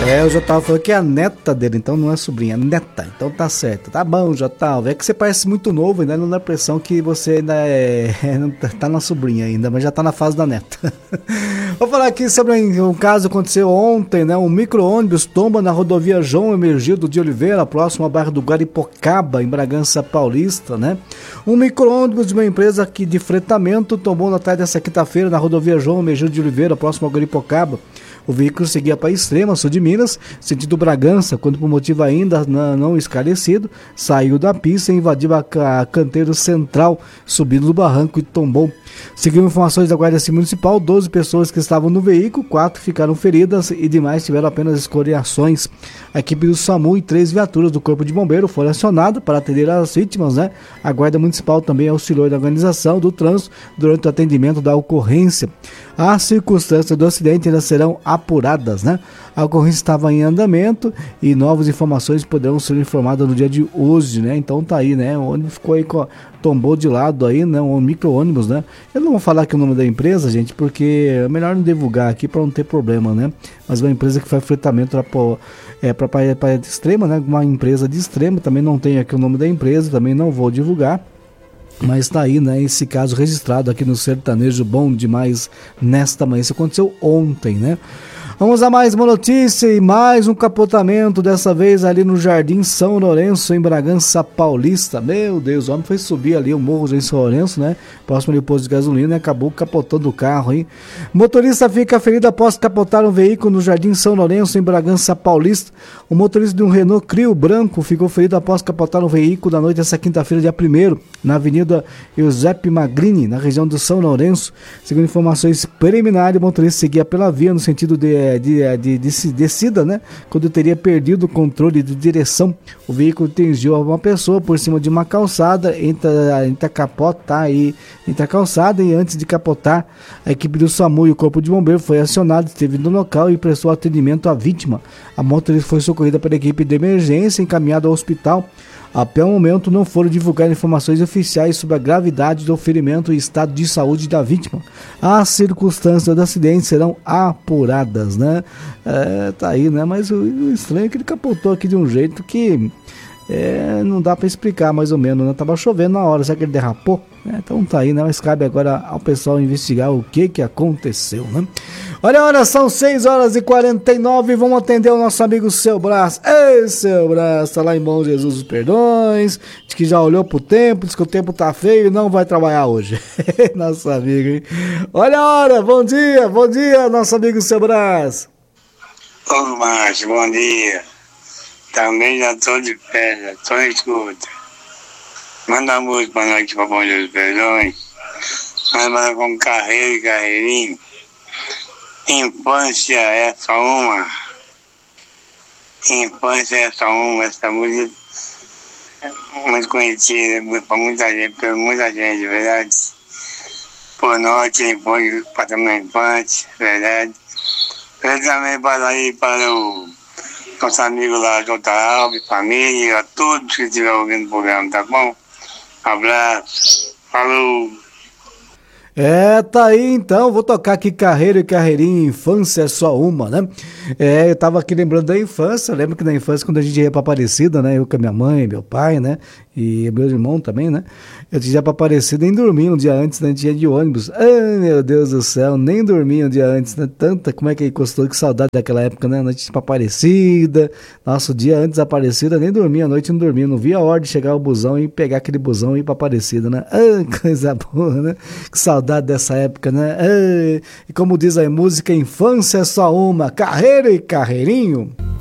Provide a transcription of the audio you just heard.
O Jotal falou que é a neta dele, então não é sobrinha, é neta. Então tá certo. Tá bom, Jotal. É que você parece muito novo, ainda não dá a impressão que você ainda não tá na sobrinha ainda, mas já tá na fase da neta. Vou falar aqui sobre um caso que aconteceu ontem, né? Um micro-ônibus tomba na rodovia João Emergildo de Oliveira, próximo ao bairro do Guaripocaba, em Bragança Paulista, né? Um micro-ônibus de uma empresa de fretamento tombou na tarde dessa quinta-feira na rodovia João Emergildo de Oliveira, próximo ao Guaripocaba. O veículo seguia para Extrema, sul de Minas, sentido Bragança, quando por motivo ainda não esclarecido, saiu da pista e invadiu a canteiro central, subindo do barranco e tombou. Seguindo informações da Guarda Civil Municipal, 12 pessoas que estavam no veículo, 4 ficaram feridas e demais tiveram apenas escoriações. A equipe do SAMU e 3 viaturas do Corpo de Bombeiro foram acionadas para atender as vítimas, né? A Guarda Municipal também auxiliou na organização do trânsito durante o atendimento da ocorrência. As circunstâncias do acidente ainda serão apuradas, né? A ocorrência estava em andamento e novas informações poderão ser informadas no dia de hoje, né? Então tá aí, né? O ônibus ficou aí, tombou de lado aí, né? Um micro-ônibus, né? Eu não vou falar aqui o nome da empresa, gente, porque é melhor não divulgar aqui para não ter problema, né? Mas uma empresa que faz fretamento para Praia de Extrema, né? Uma empresa de Extrema, também não tenho aqui o nome da empresa, também não vou divulgar. Mas está aí, né, esse caso registrado aqui no Sertanejo Bom Demais nesta manhã. Isso aconteceu ontem, né? Vamos a mais uma notícia e mais um capotamento, dessa vez ali no Jardim São Lourenço, em Bragança Paulista. Meu Deus, o homem foi subir ali o morro de São Lourenço, né? Próximo do posto de gasolina, e acabou capotando o carro, hein? Motorista fica ferido após capotar um veículo no Jardim São Lourenço, em Bragança Paulista. O motorista de um Renault Clio branco ficou ferido após capotar um veículo na noite dessa quinta-feira, dia 1º, na Avenida Giuseppe Magrini, na região do São Lourenço. Segundo informações preliminares, o motorista seguia pela via no sentido de descida, né? Quando teria perdido o controle de direção, o veículo atingiu uma pessoa por cima de uma calçada, entre a calçada, e antes de capotar, a equipe do SAMU e o Corpo de Bombeiro foi acionado, esteve no local e prestou atendimento à vítima. A motorista foi socorrida pela equipe de emergência e encaminhada ao hospital. Até o momento não foram divulgadas informações oficiais sobre a gravidade do ferimento e estado de saúde da vítima. As circunstâncias do acidente serão apuradas, né? Tá aí, né? Mas o estranho é que ele capotou aqui de um jeito que não dá para explicar mais ou menos, né? Tava chovendo na hora, será que ele derrapou? Então tá aí, né? Mas cabe agora ao pessoal investigar o que aconteceu, né? Olha, são 6h49, vamos atender o nosso amigo Seu Brás. Ei, Seu Brás, tá lá em Bom Jesus dos Perdões, diz que já olhou pro tempo, diz que o tempo tá feio e não vai trabalhar hoje. Nosso amigo, hein? Olha a hora, bom dia, nosso amigo Seu Brás. Ô, Márcio, bom dia. Também já tô de pé, já tô na escuta. Manda a música pra nós aqui pra Bom Jesus dos Perdões. Manda com Carreiro e Carreirinho. Infância é só uma. Infância é só uma. Essa música é muito conhecida pra muita gente, verdade. Por nós que foi passando na infância, verdade. Eu também para aí para o nosso amigo lá, J. Alves, família, a todos que estiverem ouvindo o programa, tá bom? Abraço. Falou. Tá aí então, vou tocar aqui Carreiro e Carreirinho, Infância é só uma, né? Eu tava aqui lembrando da infância, lembro que na infância quando a gente ia pra Aparecida, né? Eu com a minha mãe, meu pai, né? E meu irmão também, né? Eu ia pra Aparecida, nem dormia um dia antes, né? A gente ia de ônibus. Ai, meu Deus do céu, nem dormia um dia antes, né? Como é que gostou, que saudade daquela época, né? A noite pra Aparecida, nosso dia antes da Aparecida, nem dormia, a noite não dormia, não via a hora de chegar o busão e pegar aquele busão e ir pra Aparecida, né? Ai, coisa boa, né? Que saudade dessa época, né? E como diz a música, infância é só uma, Carreiro e Carreirinho.